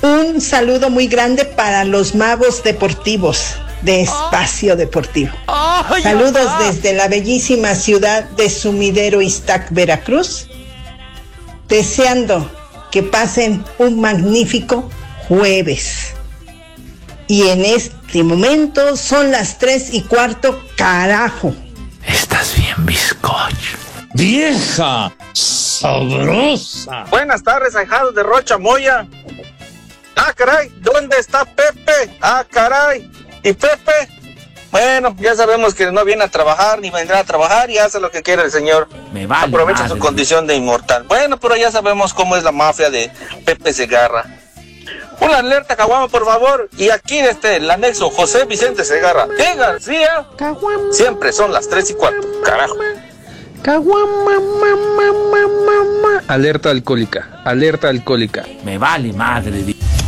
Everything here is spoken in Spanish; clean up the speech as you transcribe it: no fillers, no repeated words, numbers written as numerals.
Un saludo muy grande para los magos deportivos de Espacio Deportivo. Saludos desde la bellísima ciudad de Sumidero, Iztac, Veracruz, deseando que pasen un magnífico jueves. Y en este momento son las 3:15, carajo. Estás bien, bizcocho. ¡Vieja sabrosa! Buenas tardes, ahijados de Rocha Moya. Ah, caray, ¿dónde está Pepe? Ah, caray, ¿y Pepe? Bueno, ya sabemos que no viene a trabajar, ni vendrá a trabajar y hace lo que quiere el señor. Me vale. Aprovecha su condición de inmortal. Bueno, pero ya sabemos cómo es la mafia de Pepe Segarra. Una alerta, Caguama, por favor. Y aquí el anexo, José Vicente Segarra. ¿Qué, García? Caguama. Siempre son las 3:15, carajo. Caguama, mamá. Alerta alcohólica, alerta alcohólica. Me vale madre.